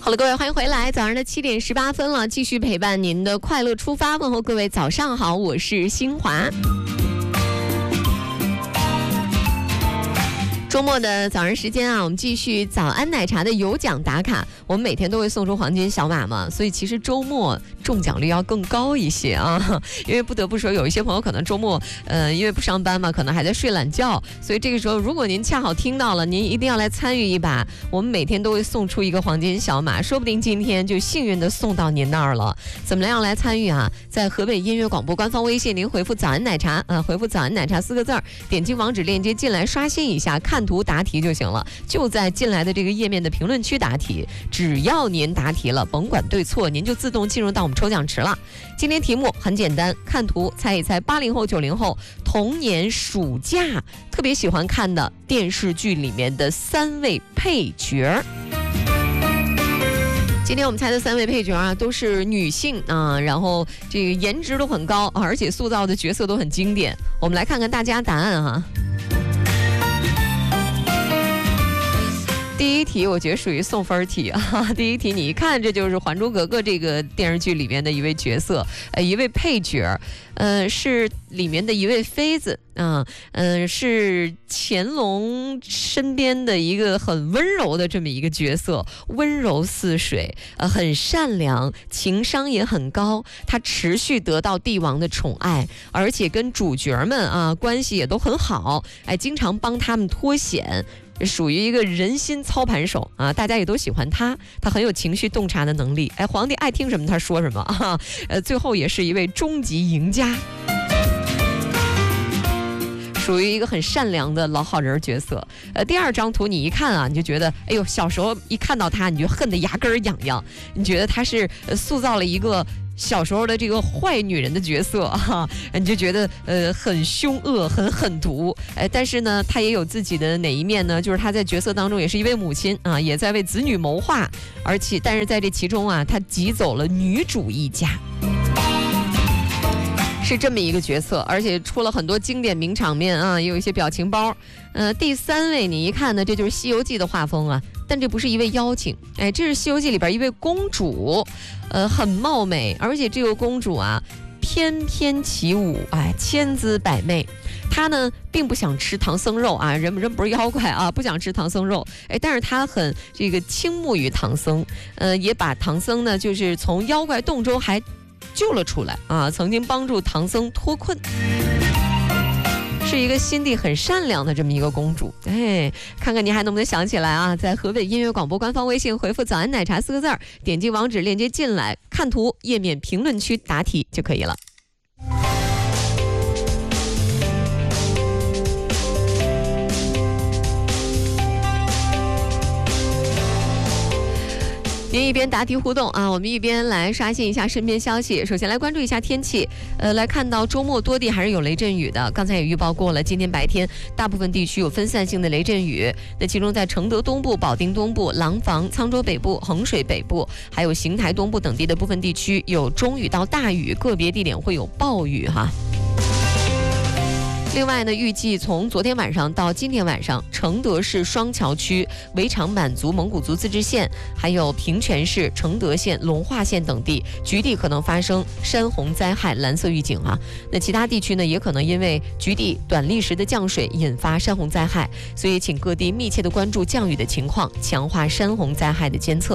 好了，各位，欢迎回来。早上的7:18了，继续陪伴您的快乐出发，问候各位早上好，我是新华。周末的早上时间啊，我们继续早安奶茶的有奖打卡。我们每天都会送出黄金小马嘛，所以其实周末中奖率要更高一些啊。因为不得不说，有一些朋友可能周末因为不上班嘛，可能还在睡懒觉，所以这个时候如果您恰好听到了，您一定要来参与一把。我们每天都会送出一个黄金小马，说不定今天就幸运的送到您那儿了。怎么样来参与啊？在河北音乐广播官方微信，您回复早安奶茶回复早安奶茶4个字儿，点击网址链接进来刷新一下，看图答题就行了，就在进来的这个页面的评论区答题，只要您答题了，甭管对错，您就自动进入到我们抽奖池了。今天题目很简单，看图猜一猜80后90后童年暑假特别喜欢看的电视剧里面的3位配角。今天我们猜的3位配角啊，都是女性啊，然后这个颜值都很高，而且塑造的角色都很经典。我们来看看大家答案哈。第一题我觉得属于送分题啊！第一题你一看这就是《还珠格格》这个电视剧里面的一位角色，一位配角，是里面的一位妃子啊，是乾隆身边的一个很温柔的这么一个角色，温柔似水，很善良，情商也很高，他持续得到帝王的宠爱，而且跟主角们啊关系也都很好，经常帮他们脱险。属于一个人心操盘手啊，大家也都喜欢他，他很有情绪洞察的能力，皇帝爱听什么他说什么啊，最后也是一位终极赢家，属于一个很善良的老好人角色。第二张图你一看啊，你就觉得哎呦，小时候一看到他你就恨得牙根痒痒，你觉得他是塑造了一个小时候的这个坏女人的角色啊，你就觉得很凶恶很狠毒，但是呢她也有自己的哪一面呢，就是她在角色当中也是一位母亲啊，也在为子女谋划，但是在这其中啊，她挤走了女主一家，是这么一个角色，而且出了很多经典名场面啊，也有一些表情包。第3位你一看呢，这就是《西游记》的画风啊，但这不是一位妖精，这是《西游记》里边一位公主，很貌美，而且这个公主啊翩翩起舞，千姿百媚。她呢并不想吃唐僧肉啊，人不是妖怪啊，不想吃唐僧肉，但是她很这个倾慕于唐僧，也把唐僧呢就是从妖怪洞中还救了出来啊，曾经帮助唐僧脱困，是一个心地很善良的这么一个公主。看看您还能不能想起来啊，在河北音乐广播官方微信回复早安奶茶4个字儿，点击网址链接进来，看图页面评论区答题就可以了。您一边答题互动啊，我们一边来刷新一下身边消息。首先来关注一下天气，来看到周末多地还是有雷阵雨的。刚才也预报过了，今天白天大部分地区有分散性的雷阵雨。那其中在承德东部、保定东部、廊坊、沧州北部、衡水北部，还有邢台东部等地的部分地区有中雨到大雨，个别地点会有暴雨哈。另外呢，预计从昨天晚上到今天晚上，承德市双桥区、围场满族蒙古族自治县，还有平泉市、承德县、龙化县等地，局地可能发生山洪灾害蓝色预警啊。那其他地区呢，也可能因为局地短历时的降水引发山洪灾害，所以请各地密切的关注降雨的情况，强化山洪灾害的监测。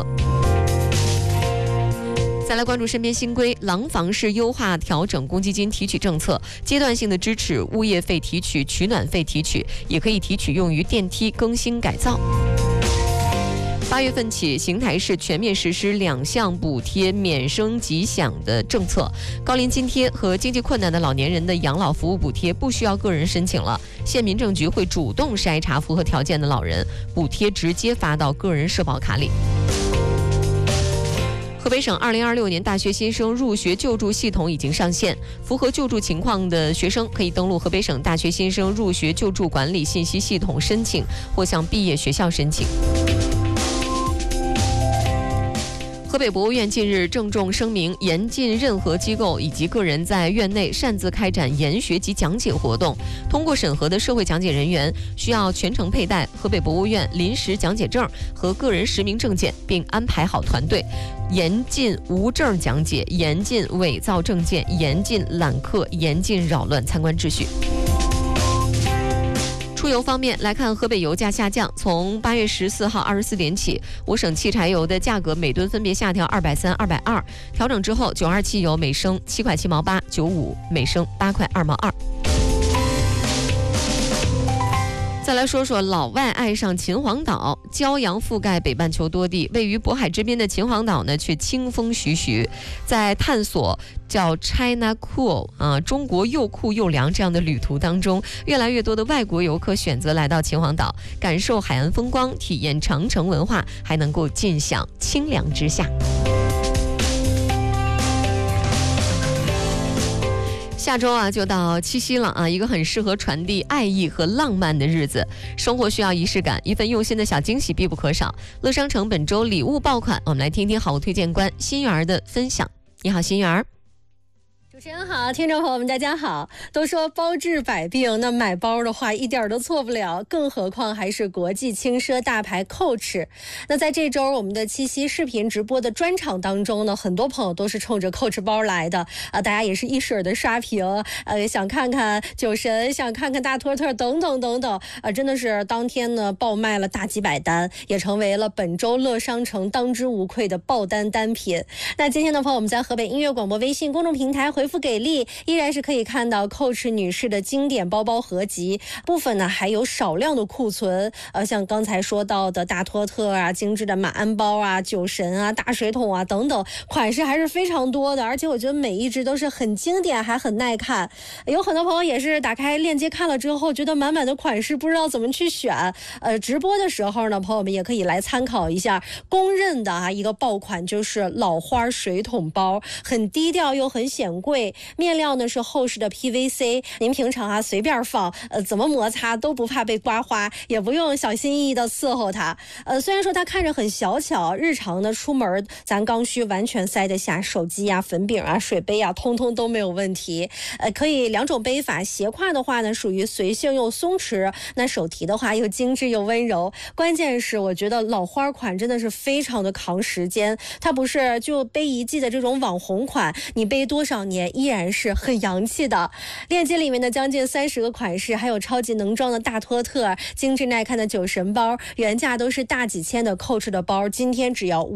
再来关注身边新规，廊坊市优化调整公积金提取政策，阶段性的支持物业费提取、取暖费提取，也可以提取用于电梯更新改造。8月份起，邢台市全面实施2项补贴免升级享的政策，高龄津贴和经济困难的老年人的养老服务补贴不需要个人申请了，县民政局会主动筛查符合条件的老人，补贴直接发到个人社保卡里。河北省2026年大学新生入学救助系统已经上线，符合救助情况的学生可以登录河北省大学新生入学救助管理信息系统申请，或向毕业学校申请。河河北博物院近日郑重声明，严禁任何机构以及个人在院内擅自开展研学及讲解活动。通过审核的社会讲解人员需要全程佩戴河北博物院临时讲解证和个人实名证件，并安排好团队。严禁无证讲解，严禁伪造证件，严禁揽客，严禁扰乱参观秩序。出油方面来看，河北油价下降，从8月14号24点起，我省汽柴油的价格每吨分别下调230、220，调整之后，92汽油每升7块7毛8，95每升8块2毛2。再来说说老外爱上秦皇岛，骄阳覆盖北半球多地，位于渤海之滨的秦皇岛呢，却清风徐徐。在探索叫 China Cool 中国又酷又凉这样的旅途当中，越来越多的外国游客选择来到秦皇岛，感受海岸风光，体验长城文化，还能够尽享清凉之夏。下周就到七夕了一个很适合传递爱意和浪漫的日子。生活需要仪式感，一份用心的小惊喜必不可少。乐商城本周礼物爆款，我们来听听好物推荐官心媛的分享。你好，心媛。 主持人好，听众朋友们大家好。都说包治百病，那买包的话一点都错不了，更何况还是国际轻奢大牌 Coach。那在这周我们的七夕视频直播的专场当中呢，很多朋友都是冲着 Coach 包来的大家也是一水的刷屏想看看酒神，想看看大托特等等等等真的是当天呢爆卖了大几百单，也成为了本周乐商城当之无愧的爆单单品。那今天的朋友们在河北音乐广播微信公众平台回复给力，依然是可以看到 Coach 女士的经典包包合集，部分呢还有少量的库存像刚才说到的大托特精致的马鞍包酒神大水桶等等，款式还是非常多的，而且我觉得每一只都是很经典还很耐看。有很多朋友也是打开链接看了之后觉得满满的款式不知道怎么去选直播的时候呢，朋友们也可以来参考一下公认的一个爆款，就是老花水桶包，很低调又很显贵，面料呢是厚实的 PVC， 您平常随便放怎么摩擦都不怕被刮花，也不用小心翼翼的伺候它虽然说它看着很小巧，日常呢出门咱刚需完全塞得下手机粉饼水杯通通都没有问题可以两种背法，斜挎的话呢属于随性又松弛，那手提的话又精致又温柔。关键是我觉得老花款真的是非常的扛时间，它不是就背一季的这种网红款，你背多少年依然是很洋气的。链接里面的将近30个款式，还有超级能装的大托特，精致耐看的酒神包，原价都是大几千的 Coach 的包，今天只要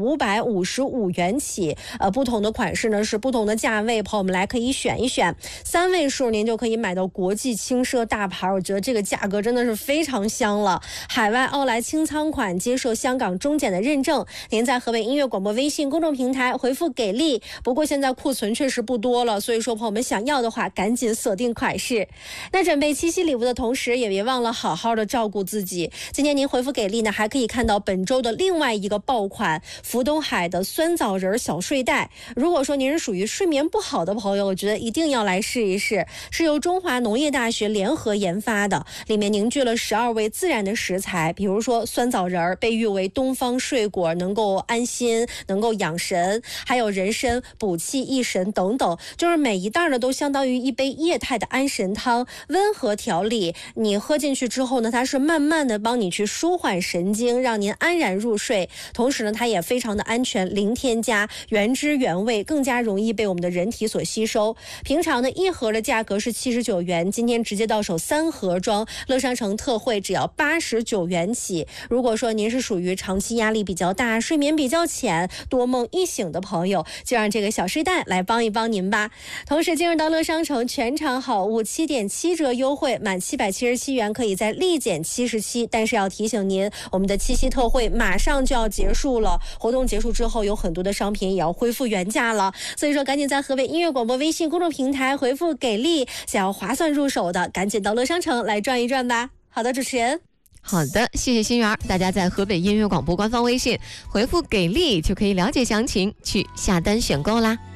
555元起不同的款式呢是不同的价位，朋友们来可以选一选，3位数您就可以买到国际轻奢大牌，我觉得这个价格真的是非常香了。海外奥莱清仓款，接受香港中检的认证，您在河北音乐广播微信公众平台回复给力，不过现在库存确实不多了，所以说朋友们想要的话赶紧锁定款式。那准备七夕礼物的同时也别忘了好好的照顾自己。今天您回复给力呢，还可以看到本周的另外一个爆款福东海的酸枣仁小睡袋。如果说您是属于睡眠不好的朋友，我觉得一定要来试一试，是由中华农业大学联合研发的，里面凝聚了12味自然的食材，比如说酸枣仁被誉为东方睡果，能够安心，能够养神，还有人参补气益神等等，就是每一袋呢都相当于一杯液态的安神汤，温和调理，你喝进去之后呢，它是慢慢的帮你去舒缓神经，让您安然入睡。同时呢，它也非常的安全，零添加，原汁原味，更加容易被我们的人体所吸收。平常呢一盒的价格是79元，今天直接到手3盒装，乐商城特惠只要89元起。如果说您是属于长期压力比较大，睡眠比较浅，多梦易醒的朋友，就让这个小睡袋来帮一帮您吧。同时进入到乐商城全场好物7.7折优惠，满777元可以再立减77，但是要提醒您，我们的七夕特惠马上就要结束了，活动结束之后有很多的商品也要恢复原价了，所以说赶紧在河北音乐广播微信公众平台回复给力，想要划算入手的赶紧到乐商城来转一转吧。好的，主持人。 好的，谢谢心媛，大家在河北音乐广播官方微信回复给力就可以了解详情，去下单选购啦。